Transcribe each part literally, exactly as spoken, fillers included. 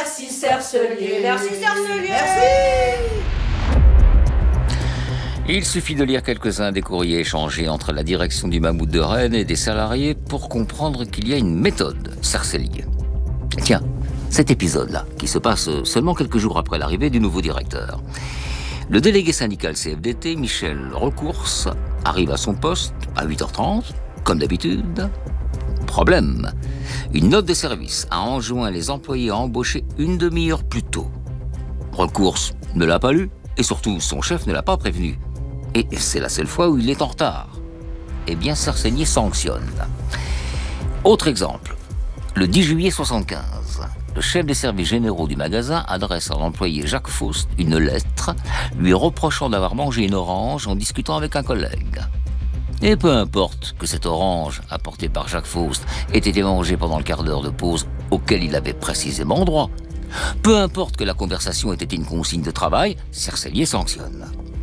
Merci Cercelier. Merci Cercelier. Merci. Il suffit de lire quelques-uns des courriers échangés entre la direction du Mammouth de Rennes et des salariés pour comprendre qu'il y a une méthode Cercelier. Tiens, cet épisode-là, qui se passe seulement quelques jours après l'arrivée du nouveau directeur. Le délégué syndical C F D T, Michel Recourse, arrive à son poste à huit heures trente, comme d'habitude. Problème, une note de service a enjoint les employés à embaucher une demi-heure plus tôt. Recourse ne l'a pas lu et surtout son chef ne l'a pas prévenu. Et c'est la seule fois où il est en retard. Eh bien, Cercelier sanctionne. Autre exemple, le dix juillet soixante-quinze, le chef des services généraux du magasin adresse à l'employé Jacques Faust une lettre lui reprochant d'avoir mangé une orange en discutant avec un collègue. Et peu importe que cette orange, apportée par Jacques Faust, ait été mangée pendant le quart d'heure de pause auquel il avait précisément droit. Peu importe que la conversation ait été une consigne de travail, Cercelier sanctionne.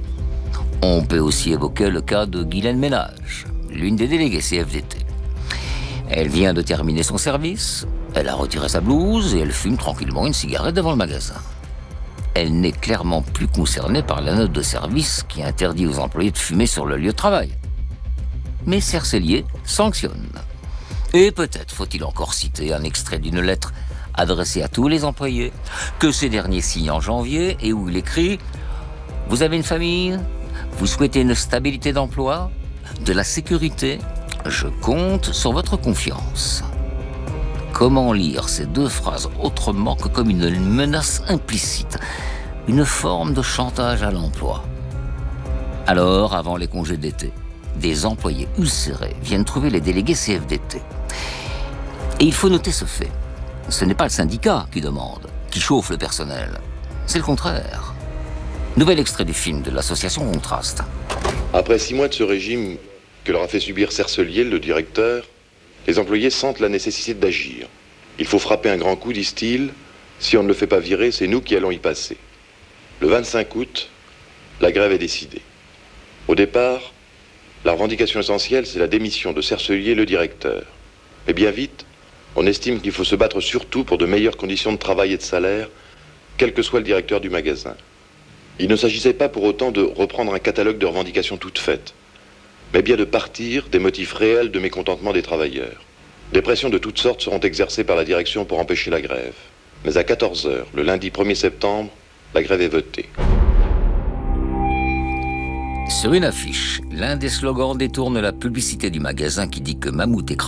On peut aussi évoquer le cas de Guylaine Ménage, l'une des déléguées C F D T. Elle vient de terminer son service, elle a retiré sa blouse et elle fume tranquillement une cigarette devant le magasin. Elle n'est clairement plus concernée par la note de service qui interdit aux employés de fumer sur le lieu de travail. Mais Cercelier sanctionne. Et peut-être faut-il encore citer un extrait d'une lettre adressée à tous les employés que ces derniers signent en janvier et où il écrit « Vous avez une famille ? Vous souhaitez une stabilité d'emploi ? De la sécurité ? Je compte sur votre confiance. » Comment lire ces deux phrases autrement que comme une menace implicite, une forme de chantage à l'emploi ? Alors, avant les congés d'été, des employés ulcérés viennent trouver les délégués C F D T. Et il faut noter ce fait. Ce n'est pas le syndicat qui demande, qui chauffe le personnel. C'est le contraire. Nouvel extrait du film de l'association Contraste. Après six mois de ce régime que leur a fait subir Cercelier, le directeur, les employés sentent la nécessité d'agir. Il faut frapper un grand coup, disent-ils. Si on ne le fait pas virer, c'est nous qui allons y passer. Le vingt-cinq août, la grève est décidée. Au départ, la revendication essentielle, c'est la démission de Cercelier, le directeur. Mais bien vite, on estime qu'il faut se battre surtout pour de meilleures conditions de travail et de salaire, quel que soit le directeur du magasin. Il ne s'agissait pas pour autant de reprendre un catalogue de revendications toutes faites, mais bien de partir des motifs réels de mécontentement des travailleurs. Des pressions de toutes sortes seront exercées par la direction pour empêcher la grève. Mais à quatorze heures, le lundi premier septembre, la grève est votée. Sur une affiche, l'un des slogans détourne la publicité du magasin qui dit que Mammouth est